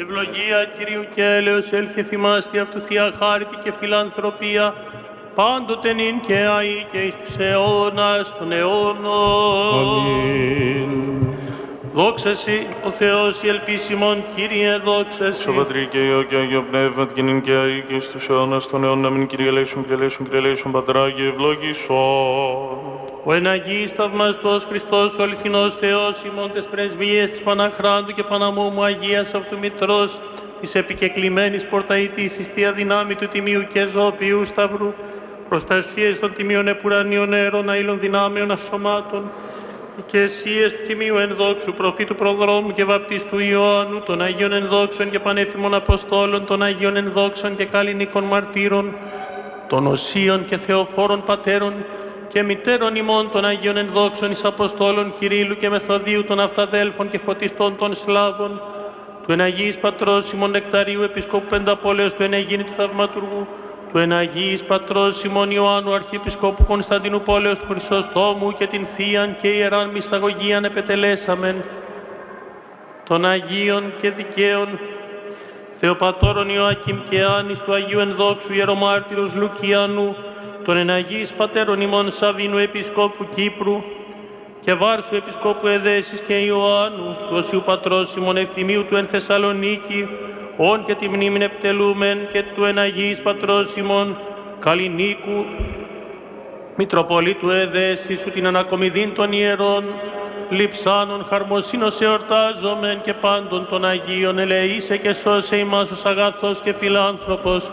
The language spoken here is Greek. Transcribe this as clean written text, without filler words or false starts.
Ευλογία Κυρίου και έλεος έλθει εφημάστη αυτού Θεία χάρητη και φιλανθρωπία, πάντοτε νυν και αεί και εις τους αιώνας των αιώνων. Αμήν. Δόξα Συ, ο Θεός, η ελπίσιμον, Κύριε, δόξα Συ. Στο Πατρί και Υιό και Άγιο Πνεύμα, και νυν και αεί και εις τους αιώνας των αιώνων. Αμήν. Κύριε ελέησον και ελέησον και ελέησον, Πατρά και ευλόγησον. Ο εναγής θαυμαστός Χριστός, ο αληθινός Θεός, ημών τες πρεσβείες της Παναχράντου και Παναμόμου Αγίας αυτού Μητρός, της επικεκλημένης πορταήτης εις θεία δυνάμει του Τιμίου και Ζωοποιού Σταυρού, προστασίες των Τιμίων Επουρανίων αέρων αήλων δυνάμεων ασωμάτων, και εσίες του Τιμίου ενδόξου προφήτου προδρόμου και βαπτιστού Ιωάννου, των Αγίων ενδόξων και πανέφημων Αποστόλων, των Αγίων ενδόξων και καλλινίκων μαρτύρων, των Οσίων και Θεοφόρων πατέρων και μητέρων ημών των Αγίων ενδόξων εις Αποστόλων Κυρίλλου και Μεθοδίου, των Αυταδέλφων και Φωτιστών των Σλάβων, του Εναγίης Πατρός Σιμών Νεκταρίου Επισκόπου Πενταπόλεως, του Ενεγίνητου Θαυματουργού, του Εναγίης Πατρός Σιμών Ιωάννου Αρχιεπισκόπου Κωνσταντινού Πόλεως του Χρυσοστόμου, και την Θείαν και Ιεράν Μυσταγωγίαν επετελέσαμεν, των Αγίων και Δικαίων Θεοπατώρων Ιωάκημ και Άννης, του Αγίου Ενδόξου Ιερομάρτυρος Λουκιανού, των Εναγίης Πατέρων ημών Σαβίνου Επισκόπου Κύπρου και Βάρσου Επισκόπου Εδέσης και Ιωάννου, του Οσίου Πατρός Σιμών Ευθυμίου του εν Θεσσαλονίκη, όν και τη μνήμην επιτελούμεν, και του Εναγίης Πατρός ημών Καλλινίκου Μητροπολίτου Εδέσης, σου την ανακομιδήν των ιερών λειψάνων χαρμοσύνος εορτάζομεν, και πάντων των Αγίων ελεήσε και σώσε ημάς ως αγαθός και φιλάνθρωπος,